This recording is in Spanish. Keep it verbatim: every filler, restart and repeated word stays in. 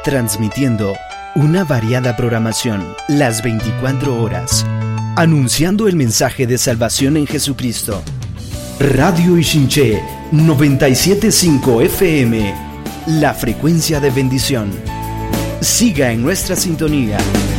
transmitiendo una variada programación las veinticuatro horas, anunciando el mensaje de salvación en Jesucristo. Radio Ixinché noventa y siete punto cinco F M, la frecuencia de bendición. Siga en nuestra sintonía.